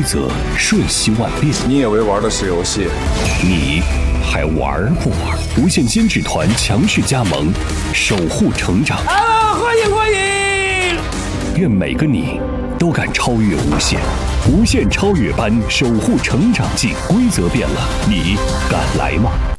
则瞬息万变。 你以为玩的是游戏？ 你还玩不玩？无限监制团强势加盟，守护成长。 欢迎欢迎！ 愿每个你都敢超越无限，无限超越班守护成长记，规则变了，你敢来吗？